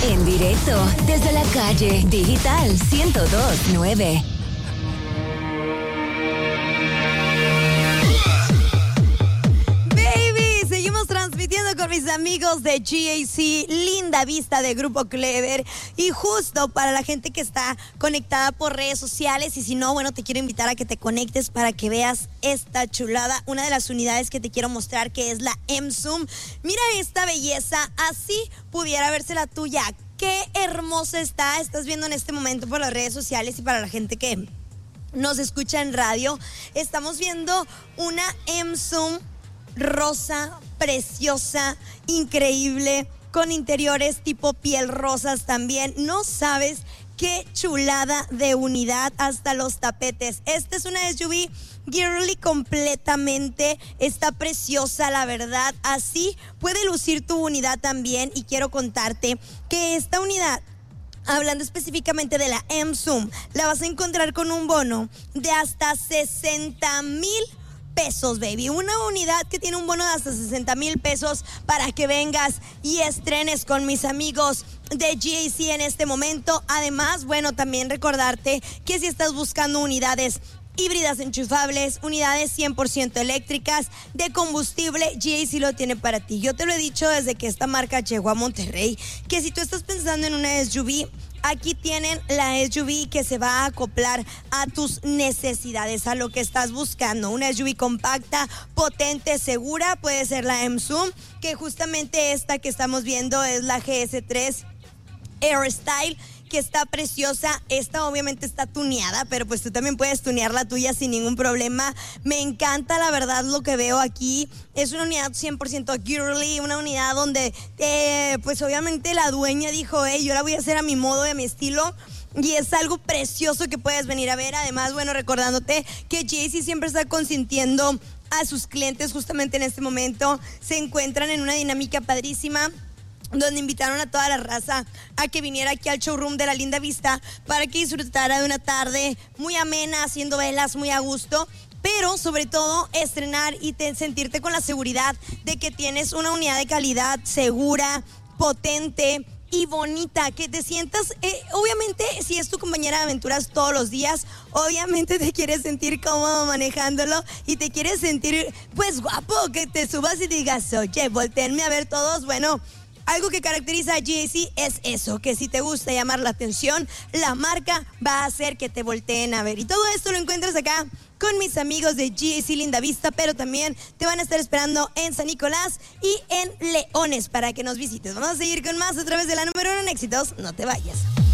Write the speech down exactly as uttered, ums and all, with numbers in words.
En directo desde la calle Digital ciento dos punto nueve. Transmitiendo con mis amigos de G A C, Linda Vista de Grupo Clever, y justo para la gente que está conectada por redes sociales, y si no, bueno, te quiero invitar a que te conectes para que veas esta chulada, una de las unidades que te quiero mostrar, que es la M-Zoom. Mira esta belleza, así pudiera verse la tuya. Qué hermosa está, estás viendo en este momento por las redes sociales, y para la gente que nos escucha en radio, estamos viendo una M-Zoom rosa, preciosa, increíble, con interiores tipo piel rosas también. No sabes qué chulada de unidad, hasta los tapetes. Esta es una S U V girly completamente, está preciosa, la verdad. Así puede lucir tu unidad también, y quiero contarte que esta unidad, hablando específicamente de la M-Zoom, la vas a encontrar con un bono de hasta sesenta mil pesos, baby. Una unidad que tiene un bono de hasta sesenta mil pesos para que vengas y estrenes con mis amigos de G A C en este momento. Además, bueno, también recordarte que si estás buscando unidades híbridas enchufables, unidades cien por ciento eléctricas, de combustible, G A C lo tiene para ti. Yo te lo he dicho desde que esta marca llegó a Monterrey, que si tú estás pensando en una S U V, aquí tienen la S U V que se va a acoplar a tus necesidades, a lo que estás buscando. Una S U V compacta, potente, segura, puede ser la M-Zoom, que justamente esta que estamos viendo es la G S tres Airstyle, que está preciosa. Esta obviamente está tuneada, pero pues tú también puedes tunear la tuya sin ningún problema. Me encanta, la verdad, lo que veo aquí. Es una unidad cien por ciento girly, una unidad donde eh, pues obviamente la dueña dijo, hey, yo la voy a hacer a mi modo y a mi estilo. Y es algo precioso que puedes venir a ver. Además, bueno, recordándote que G A C siempre está consintiendo a sus clientes. Justamente en este momento se encuentran en una dinámica padrísima, donde invitaron a toda la raza a que viniera aquí al showroom de la Linda Vista para que disfrutara de una tarde muy amena, haciendo velas muy a gusto, pero sobre todo estrenar y te, sentirte con la seguridad de que tienes una unidad de calidad segura, potente y bonita, que te sientas, eh, obviamente si es tu compañera de aventuras todos los días, obviamente te quieres sentir cómodo manejándolo y te quieres sentir pues guapo, que te subas y digas, oye, volteenme a ver todos. Bueno, algo que caracteriza a G A C es eso, que si te gusta llamar la atención, la marca va a hacer que te volteen a ver. Y todo esto lo encuentras acá con mis amigos de G A C Linda Vista, pero también te van a estar esperando en San Nicolás y en Leones para que nos visites. Vamos a seguir con más a través de la número uno en éxitos. No te vayas.